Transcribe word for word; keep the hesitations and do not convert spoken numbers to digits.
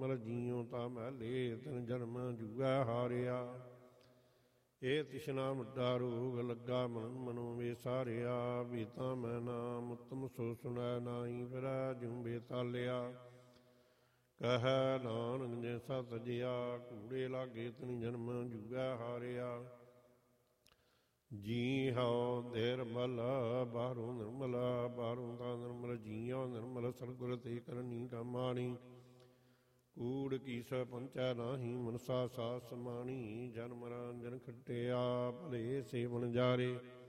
ਨਿਰਮਲ ਜੀਉ ਤਾ ਮਹਿਲੇ ਤਿਨ ਜਨਮ ਜੂਐ ਹਾਰਿਆ। ਇਹ ਤਿਸ਼ਨਾ ਮੁੱਢਾ ਰੋਗ ਲੱਗਾ ਮਨ ਮਨੋ ਵਿਸਾਰਿਆ। ਬੀਤਾ ਮੈਂ ਨਾਮ ਉੱਤਮ ਸੋ ਸੁਣੈ ਨਾਹੀ ਫਿਰੈ ਜਿਉ ਬੇਤਾਲਿਆ। ਕਹਿ ਨਾਨਕ ਜੇ ਸਤ ਜਿਆ ਕੂੜੇ ਲਾਗੇ ਤਿਨ ਜਨਮ ਜੂਐ ਹਾਰਿਆ। ਜੀ ਹਉ ਨਿਰਮਲ ਬਾਹਰੋਂ ਨਿਰਮਲ ਬਾਹਰੋਂ ਤਾਂ ਨਿਰਮਲ ਜੀਉ ਨਿਰਮਲ ਸਤਿਗੁਰ ਤੇ ਕਰਨੀ ਕਮਾਣੀ। ਕੂੜ ਕੀਸ ਪੰਚੈ ਨਾਹੀ ਮਨਸਾ ਸਾਸ ਸਮਾਣੀ। ਜਨਮ ਰਾਂਜਨ ਖਟਿਆ ਭਲੇ ਸੇਵਨ ਜਾਰੇ